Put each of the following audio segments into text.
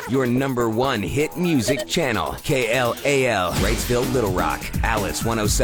your number one hit music channel. KLAL, Wrightsville, Little Rock, Alice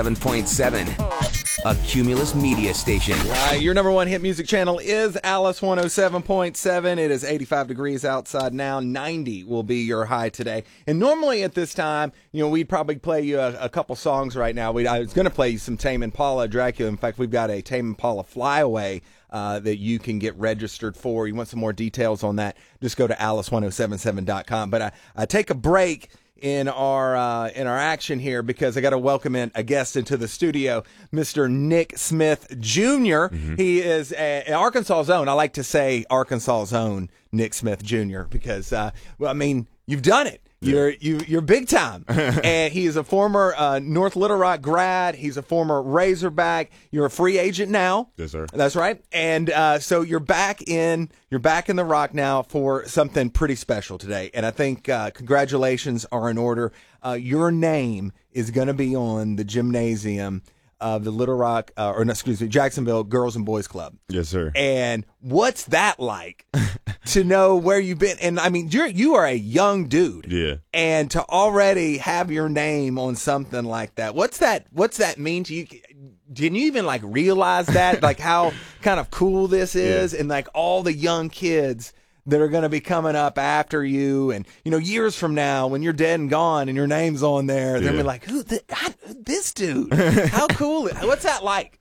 107.7, a Cumulus media station. Your number one hit music channel is Alice 107.7. It is 85 degrees outside now. 90 will be your high today. And normally at this time, we'd probably play you a couple songs right now. I was going to play you some Tame Impala, Dracula. In fact, we've got a Tame Impala Flyaway that you can get registered for. You want some more details on that, just go to alice1077.com. But I take a break in our action here because I got to welcome in a guest into the studio, Mr. Nick Smith Jr. Mm-hmm. He is an Arkansas's own. I like to say Arkansas's own Nick Smith Jr. because, you've done it. You're big time. And he is a former North Little Rock grad. He's a former Razorback. You're a free agent now. Yes, sir. That's right. And so you're back in the Rock now for something pretty special today. And I think congratulations are in order. Your name is going to be on the gymnasium of the Little Rock, Jacksonville Girls and Boys Club. Yes, sir. And what's that like to know where you've been? And I mean, you are a young dude. Yeah. And to already have your name on something like that, what's that mean to you? Didn't you even realize that, how kind of cool this is? Yeah. And all the young kids that are going to be coming up after you, and years from now when you're dead and gone and your name's on there, they'll be like, who this dude? How cool? What's that like?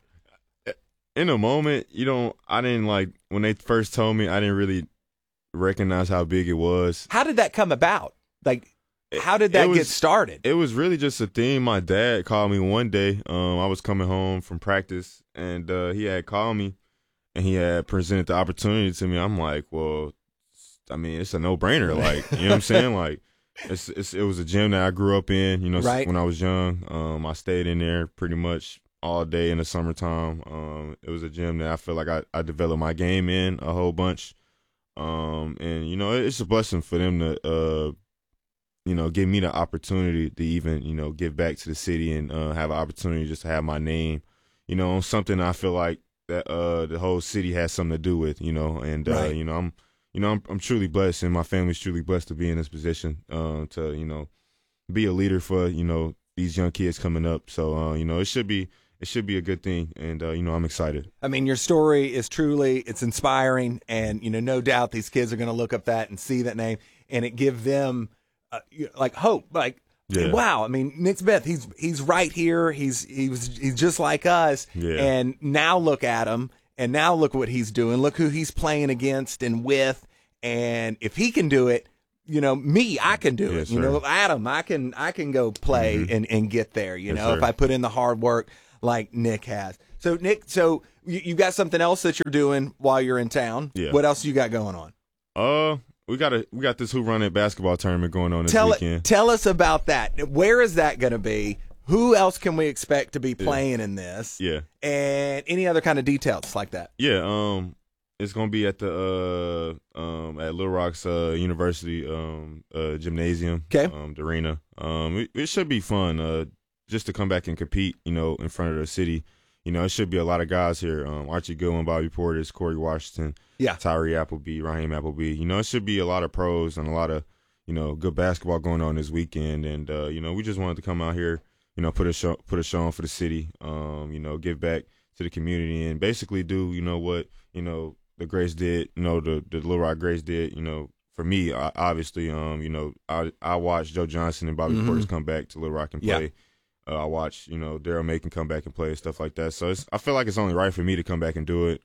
In a moment, I didn't when they first told me, I didn't really recognize how big it was. How did that come about? How did that get started? It was really just a thing. My dad called me one day. I was coming home from practice, and he had called me, and he had presented the opportunity to me. I'm like, well, it's a no-brainer. You know what I'm saying? It was a gym that I grew up in, right. When I was young. I stayed in there pretty much all day in the summertime. It was a gym that I feel like I developed my game in a whole bunch. And, it's a blessing for them to, give me the opportunity to even, give back to the city and have an opportunity just to have my name, on something I feel like that the whole city has something to do with, and, right. I'm truly blessed, and my family's truly blessed to be in this position, to, be a leader for, these young kids coming up. So, it should be a good thing, and, I'm excited. I mean, your story is it's inspiring, and, no doubt these kids are going to look up that and see that name, and it give them, hope, yeah. Wow. I mean, Nick Smith, he's right here. He's just like us. Yeah. And now look at him. And now look what he's doing. Look who he's playing against and with. And if he can do it, I can do it. Sir. Adam, I can go play mm-hmm. and get there, yes, if I put in the hard work like Nick has. So, Nick, you got something else that you're doing while you're in town. Yeah. What else you got going on? We got this Who Run It basketball tournament going on this weekend. Tell us about that. Where is that going to be? Who else can we expect to be playing in this? Yeah. And any other kind of details like that? Yeah. It's gonna be at the at Little Rock's University gymnasium. Okay. The arena. It should be fun. Just to come back and compete. In front of the city. It should be a lot of guys here. Archie Goodwin, Bobby Portis, Corey Washington. Yeah. Tyree Appleby, Raheem Appleby. It should be a lot of pros and a lot of good basketball going on this weekend. And we just wanted to come out here. Put a show on for the city, give back to the community and basically do, what, the Grace did, the Little Rock Grace did, for me, obviously, I watched Joe Johnson and Bobby Portis come back to Little Rock and play. Yeah. I watched, Daryl Macon come back and play and stuff like that. So I feel like it's only right for me to come back and do it.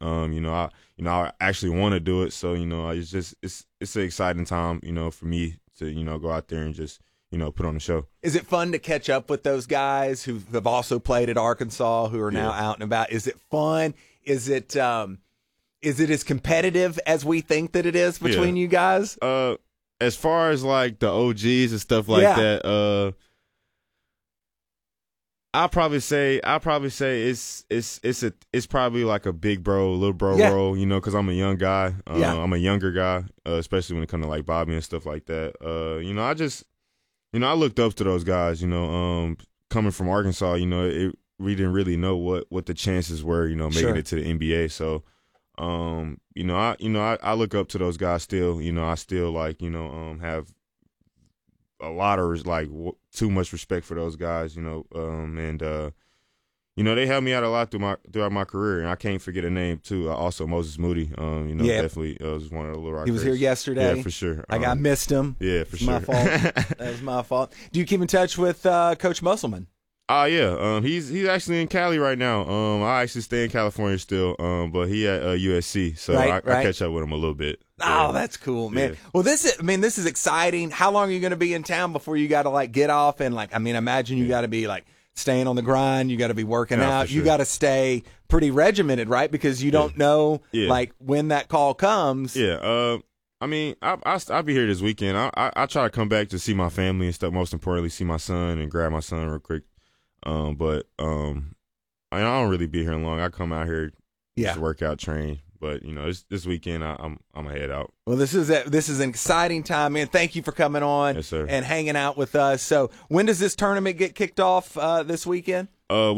I actually want to do it. So, it's an exciting time, for me to, go out there and just, put on the show. Is it fun to catch up with those guys who have also played at Arkansas, who are now out and about? Is it fun? Is it as competitive as we think that it is between you guys? As far as the OGs and stuff like that, I'll probably say it's probably like a big bro, little bro role, because I'm a young guy. I'm a younger guy, especially when it comes to Bobby and stuff like that. I looked up to those guys, coming from Arkansas, we didn't really know what the chances were, making it to the NBA. So, I look up to those guys still, I still have a lot of too much respect for those guys, they helped me out a lot throughout my career, and I can't forget a name too. Also Moses Moody, definitely was one of the Little Rock. He was here yesterday. Yeah, for sure. I missed him. Yeah, for sure. My fault. That was my fault. Do you keep in touch with Coach Musselman? Yeah. He's actually in Cali right now. I actually stay in California still. But he at USC, so I catch up with him a little bit. Oh, that's cool, man. Yeah. Well, this is exciting. How long are you going to be in town before you got to get off and imagine you got to be staying on the grind. You got to be working out. Sure. You got to stay pretty regimented, right? Because you don't know when that call comes. Yeah. I'll be here this weekend. I try to come back to see my family and stuff. Most importantly, see my son and grab my son real quick. I don't really be here long. I come out here just to work out, train. But this weekend I'm gonna head out. Well, this is an exciting time, man. Thank you for coming on and hanging out with us. So, when does this tournament get kicked off this weekend?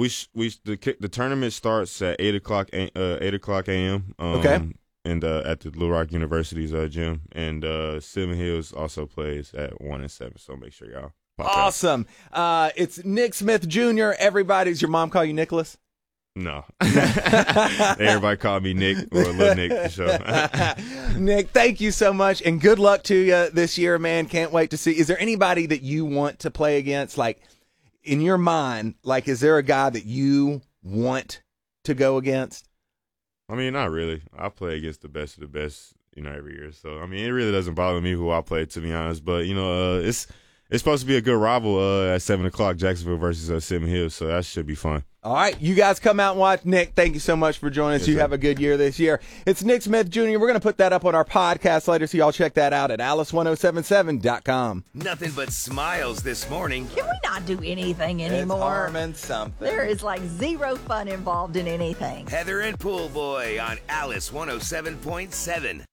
The tournament starts at 8:00 a.m. Okay. And at the Little Rock University's gym, and Silver Hills also plays at 1 and 7. So make sure y'all. Awesome. It's Nick Smith Jr. Everybody, does your mom call you Nicholas? No. Everybody call me Nick or Little Nick for sure. Nick, thank you so much, and good luck to you this year, man. Can't wait to see. Is there anybody that you want to play against? In your mind, is there a guy that you want to go against? Not really. I play against the best of the best, every year. So, it really doesn't bother me who I play, to be honest. But, it's supposed to be a good rival at 7 o'clock, Jacksonville versus Silver Hills, so that should be fun. All right, you guys come out and watch. Nick, thank you so much for joining us. Yes, you sir. have a good year this year. It's Nick Smith Jr. We're going to put that up on our podcast later, so y'all check that out at alice1077.com. Nothing but smiles this morning. Can we not do anything anymore? It's harming something. There is zero fun involved in anything. Heather and Pool Boy on Alice 107.7.